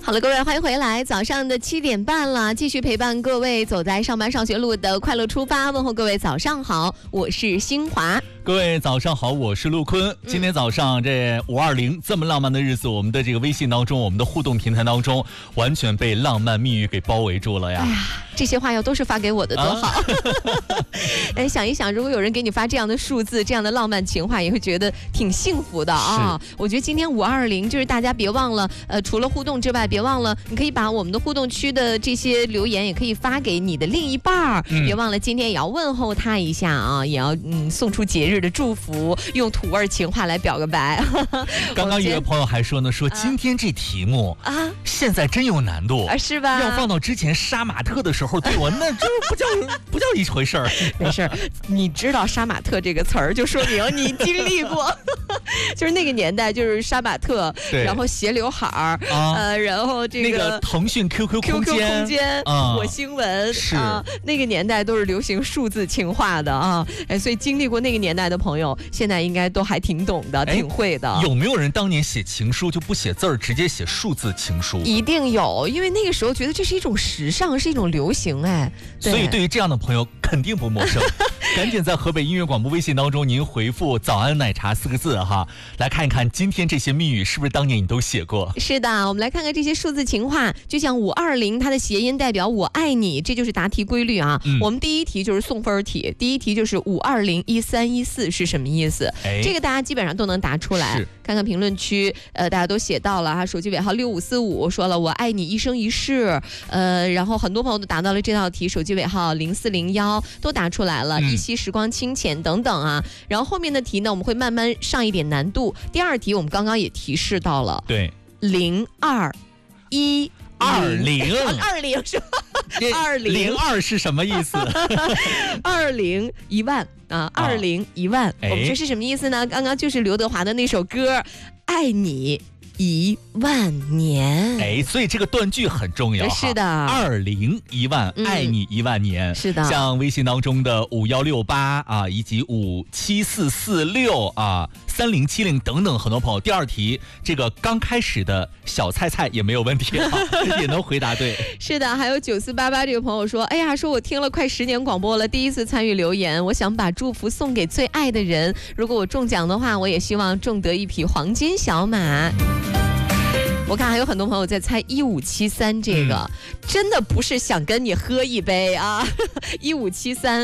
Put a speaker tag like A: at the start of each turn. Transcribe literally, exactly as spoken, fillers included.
A: 好了，各位，欢迎回来。早上的七点半了，继续陪伴各位走在上班上学路的快乐出发。问候各位早上好，我是新华。
B: 各位早上好，我是陆坤。今天早上这五二零这么浪漫的日子，我们的这个微信当中，我们的互动平台当中，完全被浪漫蜜语给包围住了呀！
A: 哎呀，这些话要都是发给我的多好！啊、哎，想一想，如果有人给你发这样的数字，这样的浪漫情话，也会觉得挺幸福的啊！我觉得今天五二零，就是大家别忘了，呃，除了互动之外，别忘了你可以把我们的互动区的这些留言，也可以发给你的另一半儿。嗯、别忘了今天也要问候他一下啊，也要嗯送出节日的祝福，用土味情话来表个白。
B: 刚刚一位朋友还说呢，说今天这题目啊，现在真有难度
A: 啊，是吧？
B: 要放到之前杀马特的时候，对我那这不叫不叫一回事儿。
A: 没事儿，你知道杀马特这个词儿，就说明你经历过。就是那个年代，就是杀马特，然后斜刘海儿，啊、呃，然后这个
B: 那个腾讯 Q Q
A: 空间、空间、
B: 啊、
A: 火星文
B: 是、
A: 啊，那个年代都是流行数字情话的啊，哎，所以经历过那个年代的朋友，现在应该都还挺懂的，挺会的。
B: 有没有人当年写情书就不写字儿，直接写数字情书？
A: 一定有，因为那个时候觉得这是一种时尚，是一种流行，哎，
B: 所以对于这样的朋友肯定不陌生。赶紧在河北音乐广播微信当中，您回复“早安奶茶”四个字哈，来看一看今天这些密语是不是当年你都写过？
A: 是的，我们来看看这些数字情话，就像五二零，它的谐音代表我爱你，这就是答题规律啊。嗯、我们第一题就是送分题，第一题就是五二零一三一四是什么意思？哎、这个大家基本上都能答出来。看看评论区，呃，大家都写到了哈，手机尾号六五四五说了我爱你一生一世，呃，然后很多朋友都答到了这道题，手机尾号零四零幺都答出来了，嗯、依稀时光清浅等等啊。然后后面的题呢，我们会慢慢上一点难度。第二题我们刚刚也提示到了，
B: 对，
A: 零二一
B: 二零
A: 二零是吧？二零
B: 零二是什么意思？
A: 二零一万啊，二零一万，我们这是什么意思呢？刚刚就是刘德华的那首歌《爱你一万年》，
B: 哎，所以这个断句很重要。
A: 是的，
B: 二零一万，嗯、爱你一万年。
A: 是的，
B: 像微信当中的五幺六八啊，以及五七四四六啊。三零七零等等，很多朋友。第二题，这个刚开始的小菜菜也没有问题啊，也能回答对。
A: 是的，还有九四八八这个朋友说，哎呀，说我听了快十年广播了，第一次参与留言，我想把祝福送给最爱的人。如果我中奖的话，我也希望中得一匹黄金小马。我看还有很多朋友在猜一五七三这个，嗯、真的不是想跟你喝一杯啊，一五七三。